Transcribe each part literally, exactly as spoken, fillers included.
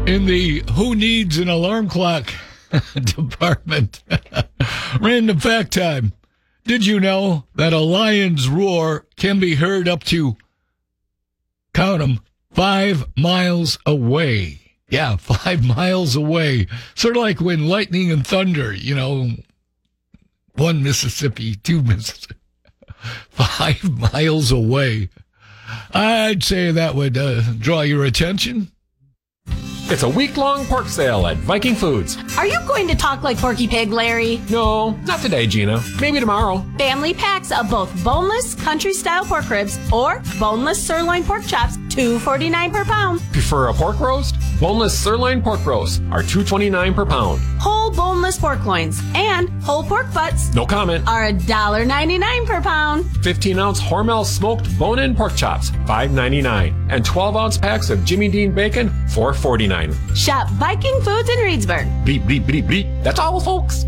In the Who Needs an Alarm Clock department. Random fact time. Did you know that a lion's roar can be heard up to, count 'em, five miles away? Yeah, five miles away. Sort of like when lightning and thunder, you know, one Mississippi, two Mississippi, five miles away. I'd say that would uh, draw your attention. It's a week-long pork sale at Viking Foods. Are you going to talk like Porky Pig, Larry? No, not today, Gina. Maybe tomorrow. Family packs of both boneless country-style pork ribs or boneless sirloin pork chops, two forty-nine per pound. Prefer a pork roast? Boneless sirloin pork roasts are two twenty-nine per pound. Whole boneless pork loins and whole pork butts No comment. are one ninety-nine per pound. fifteen ounce Hormel smoked bone-in pork chops, five ninety-nine. And twelve ounce packs of Jimmy Dean bacon, four forty-nine. Shop Viking Foods in Reedsburg. Bleep, bleep, bleep, bleep. That's all, folks.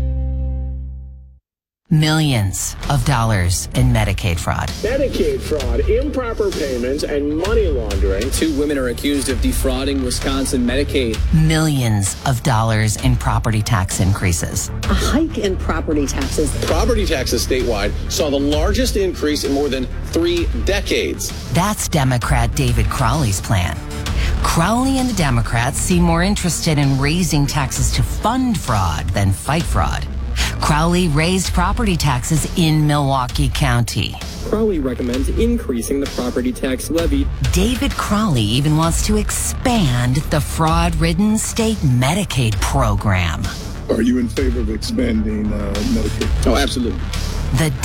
Millions of dollars in Medicaid fraud. Medicaid fraud, improper payments, and money laundering. Two women are accused of defrauding Wisconsin Medicaid. Millions of dollars in property tax increases. A hike in property taxes. Property taxes statewide saw the largest increase in more than three decades. That's Democrat David Crowley's plan. Crowley and the Democrats seem more interested in raising taxes to fund fraud than fight fraud. Crowley raised property taxes in Milwaukee County. Crowley recommends increasing the property tax levy. David Crowley even wants to expand the fraud-ridden state Medicaid program. Are you in favor of expanding uh, Medicaid? Oh, absolutely. The